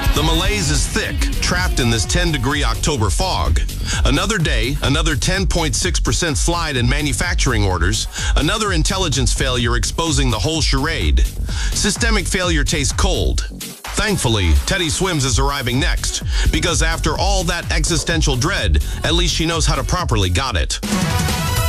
The malaise is thick, trapped in this 10-degree October fog. Another day, another 10.6% slide in manufacturing orders, another intelligence failure exposing the whole charade. Systemic failure tastes cold. Thankfully, Teddy Swims is arriving next, because after all that existential dread, at least she knows how to properly got it.